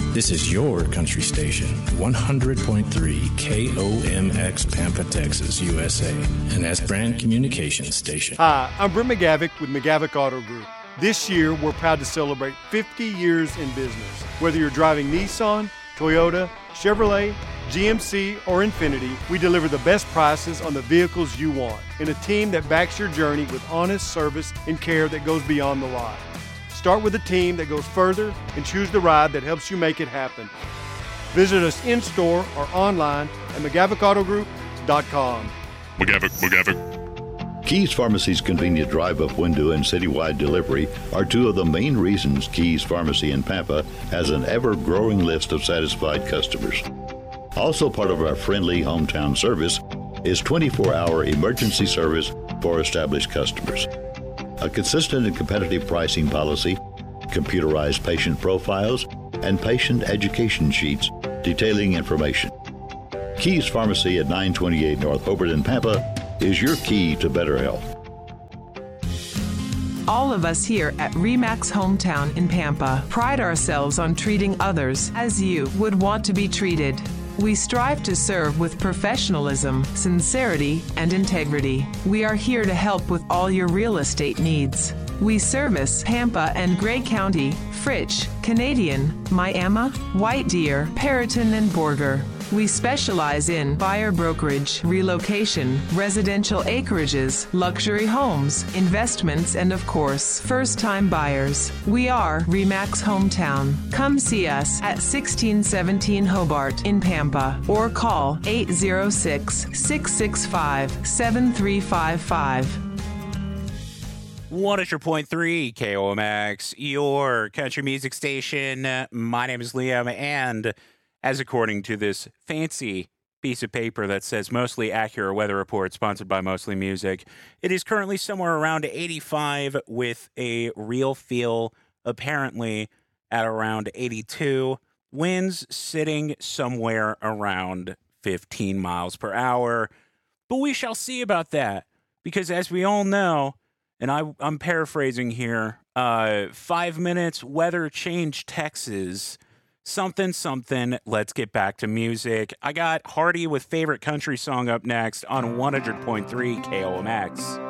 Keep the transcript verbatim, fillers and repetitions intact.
This is your country station, one hundred point three K O M X Pampa, Texas, U S A, and as brand communications station. Hi, I'm Brent McGavick with McGavick Auto Group. This year, we're proud to celebrate fifty years in business. Whether you're driving Nissan, Toyota, Chevrolet, G M C, or Infiniti, we deliver the best prices on the vehicles you want in a team that backs your journey with honest service and care that goes beyond the lot. Start with a team that goes further and choose the ride that helps you make it happen. Visit us in-store or online at McGavick Auto Group dot com. McGavick, McGavick. Keys Pharmacy's convenient drive-up window and citywide delivery are two of the main reasons Keys Pharmacy in Pampa has an ever-growing list of satisfied customers. Also part of our friendly hometown service is twenty-four hour emergency service for established customers. A consistent and competitive pricing policy, computerized patient profiles, and patient education sheets detailing information. Keys Pharmacy at nine twenty-eight North Hobart in Pampa is your key to better health. All of us here at RE/MAX Hometown in Pampa pride ourselves on treating others as you would want to be treated. We strive to serve with professionalism, sincerity, and integrity. We are here to help with all your real estate needs. We service Pampa and Gray County, Fritch, Canadian, Miami, White Deer, Perriton, and Borger. We specialize in buyer brokerage, relocation, residential acreages, luxury homes, investments, and of course, first-time buyers. We are RE/MAX Hometown. Come see us at sixteen seventeen Hobart in Pampa or call eight zero six, six six five, seven three five five. one hundred point three K O M X, your country music station. My name is Liam, and as according to this fancy piece of paper that says Mostly Accurate Weather Report, sponsored by Mostly Music, it is currently somewhere around eighty-five with a real feel apparently at around eighty-two. Winds sitting somewhere around fifteen miles per hour. But we shall see about that, because as we all know, and I, I'm paraphrasing here, uh, five minutes, weather change Texas, something, something. Let's get back to music. I got Hardy with Favorite Country Song up next on one hundred point three K O M X.